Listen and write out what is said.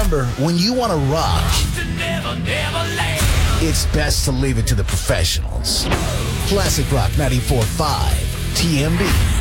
remember, when you want to rock, it's best to leave it to the professionals. Classic Rock 94.5, TMB.